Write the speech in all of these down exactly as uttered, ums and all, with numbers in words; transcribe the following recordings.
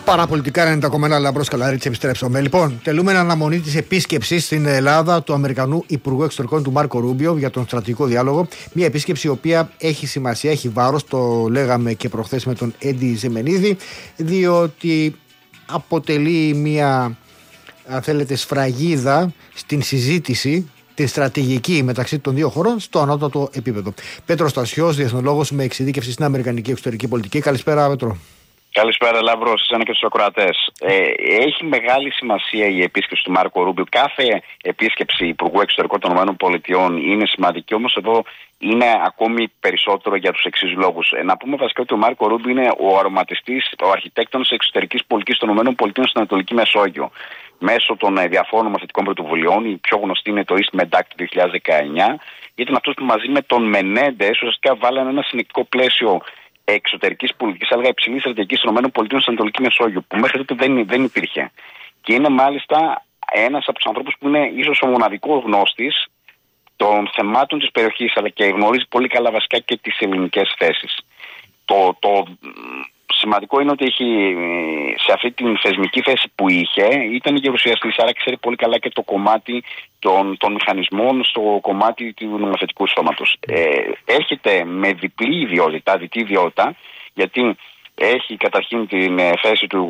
Παραπολιτικά ενενήντα κόμμα ένα Λαμπρός Καλαρίτης, επιστρέψαμε. Λοιπόν, τελούμε αναμονή της επίσκεψης στην Ελλάδα του Αμερικανού Υπουργού Εξωτερικών του Μάρκο Ρούμπιο για τον στρατηγικό διάλογο. Μια επίσκεψη η οποία έχει σημασία, έχει βάρος, το λέγαμε και προχθές με τον Έντι Ζεμενίδη, διότι αποτελεί μια, αν θέλετε, σφραγίδα στην συζήτηση, την στρατηγική μεταξύ των δύο χωρών στο ανώτατο επίπεδο. Πέτρος Στασιός, διεθνολόγος με εξειδίκευση στην Αμερικανική εξωτερική πολιτική. Καλησπέρα, Πέτρο. Καλησπέρα, Λαμπρό, σε εσένα και στους ακροατές. Ε, έχει μεγάλη σημασία η επίσκεψη του Μάρκο Ρούμπιο. Κάθε επίσκεψη Υπουργού Εξωτερικών των ΗΠΑ είναι σημαντική, όμως εδώ είναι ακόμη περισσότερο για τους εξής λόγους. Ε, να πούμε βασικά ότι ο Μάρκο Ρούμπιο είναι ο αρωματιστής, ο αρχιτέκτονας εξωτερικής πολιτικής των ΗΠΑ στην Ανατολική Μεσόγειο. Μέσω των ε, διαφόρων νομοθετικών πρωτοβουλειών, η πιο γνωστή είναι το East Med Act του δύο χιλιάδες δεκαεννιά, ήταν αυτός που μαζί με τον Μενέντες ουσιαστικά βάλανε ένα συνεκτικό πλαίσιο εξωτερικής πολιτικής, έλεγα υψηλής στρατηγικής των ΗΠΑ στην Ανατολική Μεσόγειο, που μέχρι τότε δεν, δεν υπήρχε. Και είναι μάλιστα ένας από τους ανθρώπους που είναι ίσως ο μοναδικός γνώστης των θεμάτων της περιοχής, αλλά και γνωρίζει πολύ καλά βασικά και τις ελληνικές θέσεις. Το, το σημαντικό είναι ότι έχει, σε αυτή την θεσμική θέση που είχε, ήταν γερουσιαστής, άρα ξέρει πολύ καλά και το κομμάτι των, των μηχανισμών στο κομμάτι του νομοθετικού σώματος. Ε, έρχεται με διπλή ιδιότητα, διτή ιδιότητα, γιατί έχει καταρχήν την θέση του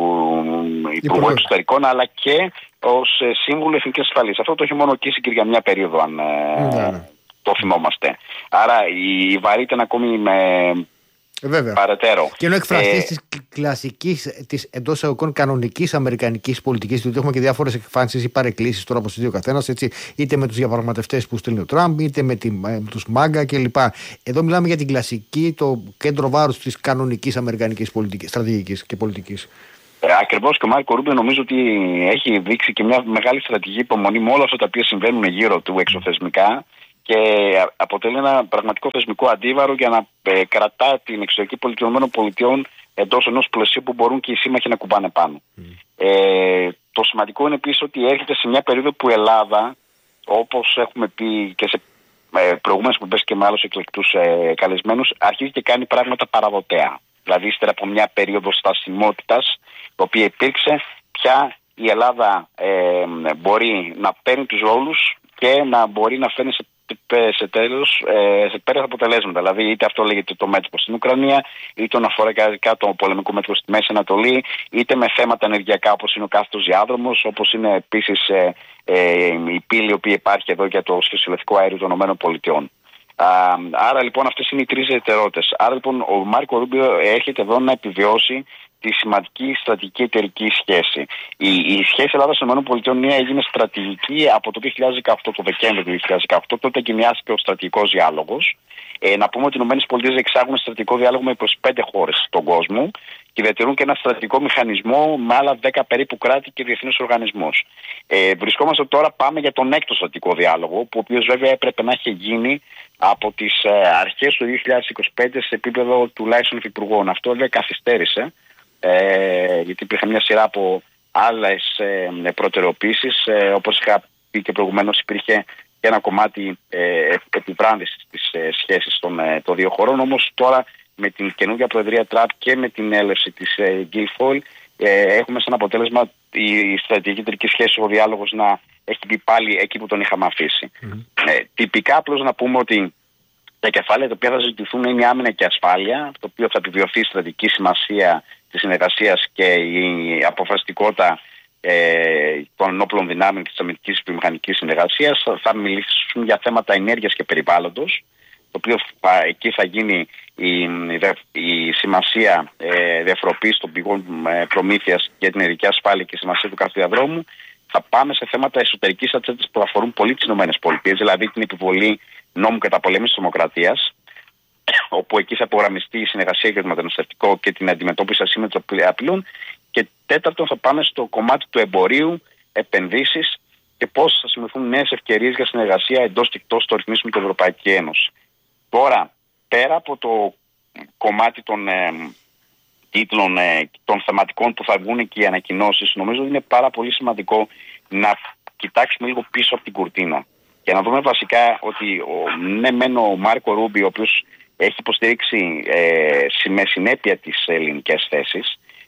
Υπουργού Εξωτερικών, αλλά και ως σύμβουλο εθνικής ασφαλείας. Αυτό το έχει μόνο κήσει και για μια περίοδο, αν mm. το θυμόμαστε. Άρα η βαρύτητα είναι ακόμη με Βέβαια. παρατέρω. Και ενώ εκφραστής ε... της κλασικής, της εντός εισαγωγικών κανονικής αμερικανικής πολιτικής, διότι έχουμε και διάφορες εκφάνσεις ή παρεκκλήσεις τώρα από ο καθένας, είτε με τους διαπραγματευτές που στέλνει ο Τραμπ, είτε με, τη, με τους Μάγκα κλπ. Εδώ μιλάμε για την κλασική, το κέντρο βάρους της κανονικής αμερικανικής πολιτικής, στρατηγικής και πολιτικής. Ε, ακριβώς, και ο Μάρκο Ρούμπιο νομίζω ότι έχει δείξει και μια μεγάλη στρατηγική υπομονή με όλα αυτά τα οποία συμβαίνουν γύρω του εξωθεσμικά. Και αποτελεί ένα πραγματικό θεσμικό αντίβαρο για να ε, κρατά την εξωτερική πολιτική των ΗΠΑ εντός ενός πλαισίου που μπορούν και οι σύμμαχοι να κουμπάνε πάνω. Mm. Ε, το σημαντικό είναι επίσης ότι έρχεται σε μια περίοδο που η Ελλάδα, όπως έχουμε πει και σε ε, προηγούμενες εκπομπές και με άλλους εκλεκτούς ε, καλεσμένους, αρχίζει και κάνει πράγματα παραδοτέα. Δηλαδή, ύστερα από μια περίοδο στασιμότητας, η οποία υπήρξε, πια η Ελλάδα ε, μπορεί να παίρνει τους ρόλους και να μπορεί να φέρνει σε σε τέλος, ε, σε πέρα αποτελέσματα. Δηλαδή, είτε αυτό λέγεται το μέτωπο στην Ουκρανία, είτε να αφορά το πολεμικό μέτωπο στη Μέση Ανατολή, είτε με θέματα ενεργειακά όπως είναι ο κάθετος διάδρομος, όπως είναι επίσης ε, ε, η πύλη η οποία υπάρχει εδώ για το σχεσιολευτικό αέριο των ΗΠΑ. Άρα λοιπόν αυτές είναι οι τρεις ιδιαιτερότητες. Άρα λοιπόν ο Μάρκο Ρούμπιο έρχεται εδώ να επιβιώσει τη σημαντική στρατηγική εταιρική σχέση. Η, η σχέση Ελλάδα-ΗΠΑ έγινε στρατηγική από το δύο χιλιάδες δεκαοκτώ, το Δεκέμβριο του δύο χιλιάδες δεκαοκτώ, τότε εγκαινιάστηκε ο στρατηγικός διάλογος. Ε, να πούμε ότι οι ΗΠΑ εξάγουν στρατηγικό διάλογο με είκοσι πέντε χώρες στον κόσμο και διατηρούν και ένα στρατηγικό μηχανισμό με άλλα δέκα περίπου κράτη και διεθνείς οργανισμούς. Ε, βρισκόμαστε τώρα, πάμε για τον έκτο στρατηγικό διάλογο, που ο οποίος βέβαια έπρεπε να έχει γίνει από τις ε, αρχές του δύο χιλιάδες είκοσι πέντε σε επίπεδο τουλάχιστον υφυπουργών. Αυτό βέβαια καθυστέρησε. Ε, γιατί υπήρχε μια σειρά από άλλες ε, προτεραιοποίησεις, ε, όπως είχα πει και προηγουμένως, υπήρχε και ένα κομμάτι ε, επιβράδυσης της ε, σχέσης των, ε, των δύο χωρών. Όμως τώρα με την καινούργια προεδρία Τραμπ και με την έλευση της ε, Γκέι Φόιλ ε, έχουμε σαν αποτέλεσμα η, η στρατηγική εταιρική σχέση, ο διάλογος να έχει μπει πάλι εκεί που τον είχαμε αφήσει. Mm-hmm. Ε, τυπικά απλώς να πούμε ότι τα κεφάλαια τα οποία θα ζητηθούν είναι η άμυνα και η ασφάλεια, το οποίο θα επιβιωθεί η στρατηγική σημασία της συνεργασίας και η αποφασιστικότητα ε, των ενόπλων δυνάμεων και της αμυντικής και μηχανικής συνεργασίας. Θα μιλήσουν για θέματα ενέργειας και περιβάλλοντος, το οποίο θα, εκεί θα γίνει η, η σημασία ε, διαφοροποίησης των πηγών ε, προμήθειας για την ενεργειακή ασφάλεια και η σημασία του κάθε διαδρόμου. Θα πάμε σε θέματα εσωτερικής ατζέντας που αφορούν πολύ τις ΗΠΑ, δηλαδή την επιβολή νόμου καταπολέμησης της τρομοκρατίας, όπου εκεί θα υπογραμμιστεί η συνεργασία για το μεταναστευτικό και την αντιμετώπιση ασύμμετρων απειλών. Και τέταρτον, θα πάμε στο κομμάτι του εμπορίου, επενδύσεις και πώς θα συμμετούν νέες ευκαιρίες για συνεργασία εντός και εκτός των ρυθμίσεων με την Ευρωπαϊκή Ένωση. Τώρα, πέρα από το κομμάτι των ε, τίτλων, ε, των θεματικών που θα βγουν και οι ανακοινώσεις, νομίζω ότι είναι πάρα πολύ σημαντικό να κοιτάξουμε λίγο πίσω από την κουρτίνα. Για να δούμε βασικά ότι ο, ναι μεν ο Μάρκο Ρούμπιο, ο οποίος έχει υποστηρίξει ε, με συνέπεια τις ελληνικές θέσεις,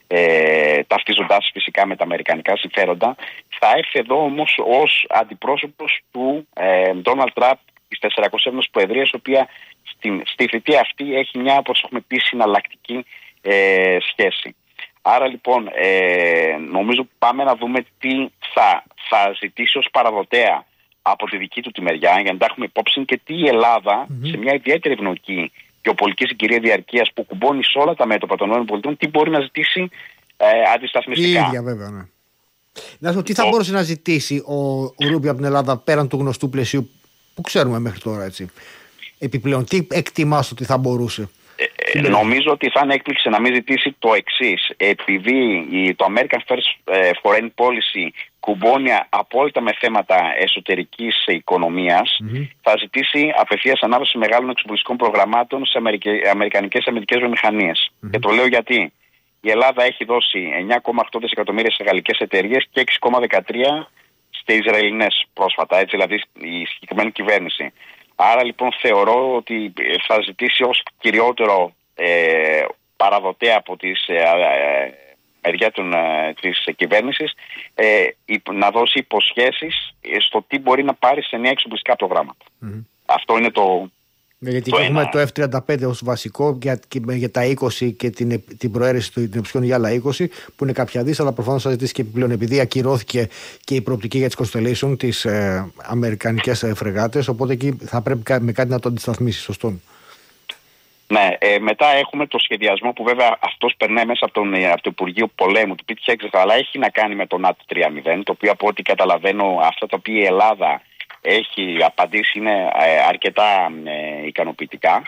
ε, ταυτίζοντάς φυσικά με τα αμερικανικά συμφέροντα. Θα έρθει εδώ όμως ως αντιπρόσωπος του Ντόναλντ Τραμπ της τετρακόσιας έβδομης Προεδρίας, η οποία στην, στη θητεία αυτή έχει μια, όπως έχουμε πει, συναλλακτική ε, σχέση. Άρα λοιπόν ε, νομίζω πάμε να δούμε τι θα, θα ζητήσει ως παραδοτέα από τη δική του τη μεριά, για να τα έχουμε υπόψη, και τι η Ελλάδα mm-hmm. σε μια ιδιαίτερη ευνοϊκή γεωπολιτική συγκυρία διαρκείας που κουμπώνει σε όλα τα μέτωπα των ΗΠΑ, τι μπορεί να ζητήσει ε, αντισταθμιστικά. Η ίδια βέβαια, ναι. Να σου πω, τι θα το... μπορούσε να ζητήσει ο, ο Ρούμπιο από την Ελλάδα πέραν του γνωστού πλαισίου που ξέρουμε μέχρι τώρα, έτσι. Επιπλέον, τι εκτιμάς ότι θα μπορούσε? Ε, ε, νομίζω ότι θα είναι έκπληξη να μην ζητήσει το εξής. Επειδή το American First Foreign Policy κουμπώνει απόλυτα με θέματα εσωτερικής οικονομίας, mm-hmm. θα ζητήσει απευθείας ανάδοση μεγάλων εξοπλιστικών προγραμμάτων σε αμερικε... αμερικανικές αμυντικές βιομηχανίες. Mm-hmm. Και το λέω γιατί η Ελλάδα έχει δώσει εννιά κόμμα οκτώ δισεκατομμύρια σε γαλλικές εταιρείες και έξι κόμμα δεκατρία στις Ισραηλινές πρόσφατα, έτσι δηλαδή η συγκεκριμένη κυβέρνηση. Άρα λοιπόν θεωρώ ότι θα ζητήσει ως κυριότερο ε, παραδοτέα από τις ε, ε, μεριά των, ε, της κυβέρνησης ε, να δώσει υποσχέσεις στο τι μπορεί να πάρει σε νέα εξοπλιστικά προγράμματα. Mm-hmm. Αυτό είναι το... Ναι, γιατί το έχουμε ένα. Το εφ τριάντα πέντε ως βασικό για, για τα είκοσι και την, την προαίρεση του την οψιόν για άλλα είκοσι, που είναι κάποια δις, αλλά προφανώς θα ζητήσει και επιπλέον, επειδή ακυρώθηκε και η προοπτική για τις Constellation, τις ε, αμερικανικές ε, φρεγάτες, οπότε εκεί θα πρέπει με κάτι να το αντισταθμίσει, σωστό? Ναι, ε, μετά έχουμε το σχεδιασμό που βέβαια αυτός περνάει μέσα από, τον, από το Υπουργείο Πολέμου του Πίτη Χέξετ, αλλά έχει να κάνει με το ΝΑΤΟ τρία μηδέν, το οποίο από ό,τι καταλαβαίνω αυτά τα οποία η Ελλάδα έχει απαντήσει είναι ε, αρκετά ε, ικανοποιητικά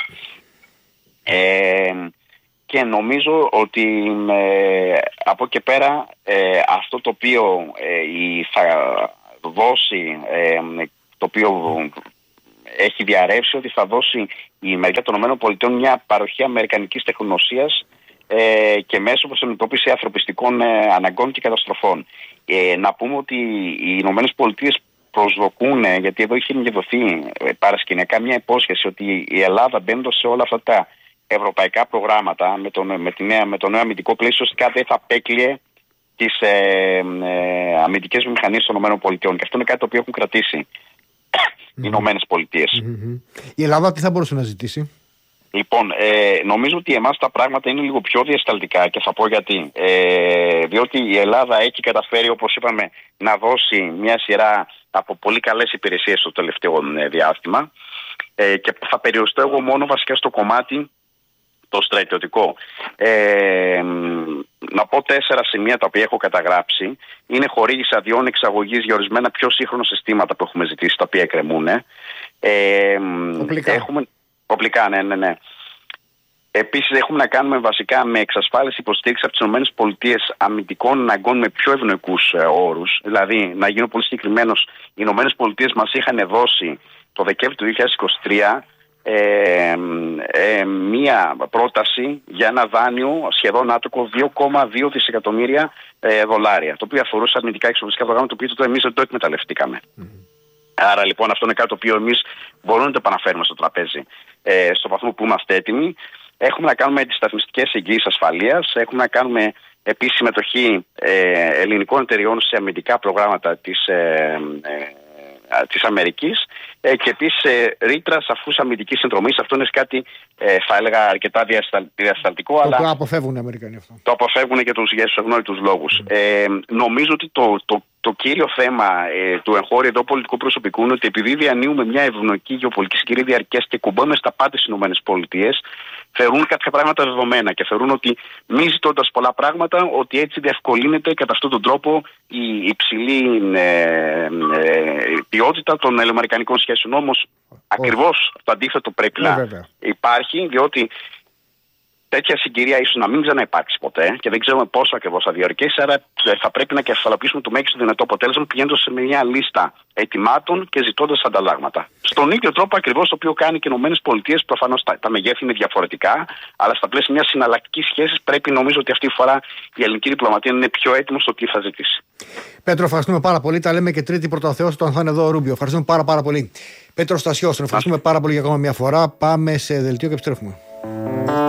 ε, και νομίζω ότι ε, από και πέρα ε, αυτό το οποίο ε, θα δώσει, ε, το οποίο έχει διαρρεύσει, ότι θα δώσει η μεριά των ΗΠΑ μια παροχή αμερικανικής τεχνογνωσίας ε, και μέσω προς αντιμετώπιση ανθρωπιστικών ε, αναγκών και καταστροφών. Ε, να πούμε ότι οι ΗΠΑ προσδοκούν, γιατί εδώ είχε δοθεί παρασκηνιακά μια υπόσχεση ότι η Ελλάδα, μπαίνοντας σε όλα αυτά τα ευρωπαϊκά προγράμματα με, τον, με, τη νέα, με το νέο αμυντικό πλαίσιο, κάτι θα απέκλειε τις ε, ε, αμυντικές βιομηχανίες των ΗΠΑ. Και αυτό είναι κάτι το οποίο έχουν κρατήσει mm-hmm. οι ΗΠΑ. Mm-hmm. Η Ελλάδα τι θα μπορούσε να ζητήσει? Λοιπόν, ε, νομίζω ότι εμάς τα πράγματα είναι λίγο πιο διασταλτικά και θα πω γιατί. Ε, διότι η Ελλάδα έχει καταφέρει, όπως είπαμε, να δώσει μια σειρά από πολύ καλές υπηρεσίες στο τελευταίο διάστημα ε, και θα περιοριστώ εγώ μόνο βασικά στο κομμάτι το στρατιωτικό. Ε, να πω τέσσερα σημεία τα οποία έχω καταγράψει. Είναι χορήγηση αδειών εξαγωγής για ορισμένα πιο σύγχρονα συστήματα που έχουμε ζητήσει, τα οποία εκκρεμούν. Ε, Οπλικά. Έχουμε... Οπλικά, ναι, ναι, ναι. Επίσης, έχουμε να κάνουμε βασικά με εξασφάλιση υποστήριξη από τις ΗΠΑ αμυντικών αναγκών με πιο ευνοϊκούς ε, όρους. Δηλαδή, να γίνω πολύ συγκεκριμένος, οι ΗΠΑ μας είχαν δώσει το Δεκέμβριο του δύο χιλιάδες είκοσι τρία ε, ε, μία πρόταση για ένα δάνειο σχεδόν άτοκο δύο κόμμα δύο δισεκατομμύρια ε, δολάρια, το οποίο αφορούσε αμυντικά εξοπλιστικά προγράμματα, το οποίο εμείς δεν το εκμεταλλευτήκαμε. Mm. Άρα λοιπόν αυτό είναι κάτι το οποίο εμείς μπορούμε να το επαναφέρουμε στο τραπέζι ε, στο βαθμό που είμαστε έτοιμοι. Έχουμε να κάνουμε αντισταθμιστικές εγγύησεις ασφαλείας. Έχουμε να κάνουμε επίσης συμμετοχή ε, ελληνικών εταιριών σε αμυντικά προγράμματα της, ε, ε, της Αμερικής ε, και επίσης ε, ρήτρα σαφούς αμυντικής συνδρομής. Αυτό είναι κάτι, ε, θα έλεγα, αρκετά διασταλτικό. Το αλλά το αποφεύγουν οι Αμερικανοί αυτό. Το αποφεύγουν και τους, για τους ευνόητους λόγους. Mm. Ε, νομίζω ότι το, το, το κύριο θέμα ε, του εγχώριου εδώ πολιτικού προσωπικού είναι ότι επειδή διανύουμε μια ευνοϊκή γεωπολιτική συγκυρία διαρκείας και κουμπώνουμε στα πάντα στις ΗΠΑ, θεωρούν κάποια πράγματα δεδομένα και θεωρούν ότι μη ζητώντας πολλά πράγματα, ότι έτσι διευκολύνεται κατά αυτόν τον τρόπο η υψηλή ε, ε, ποιότητα των ελληνοαμερικανικών σχέσεων. Όμως ακριβώς το αντίθετο πρέπει να βέβαια. υπάρχει, διότι τέτοια συγκυρία ίσως να μην ξαναυπάρξει ποτέ και δεν ξέρουμε πόσο ακριβώς θα διαρκέσει. Άρα θα πρέπει να κεφαλοποιήσουμε το μέγιστο δυνατό αποτέλεσμα πηγαίνοντας σε μια λίστα ετοιμάτων και ζητώντας ανταλλάγματα. Στον ίδιο τρόπο ακριβώς το οποίο κάνει και οι ΗΠΑ, προφανώς τα, τα μεγέθη είναι διαφορετικά, αλλά στα πλαίσια μιας συναλλακτικής σχέσης πρέπει, νομίζω ότι αυτή τη φορά η ελληνική διπλωματία είναι πιο έτοιμη στο τι θα ζητήσει. Πέτρο, ευχαριστούμε πάρα πολύ. Τα λέμε και τρίτη πρωτοθέωση όταν θα είναι εδώ ο Ρούμπιο. Ευχαριστούμε πάρα, πάρα πολύ. Πέτρο Στασιός, ευχαριστούμε πάρα πολύ για ακόμα μια φορά. Πάμε σε δελτίο και επιστρέφουμε.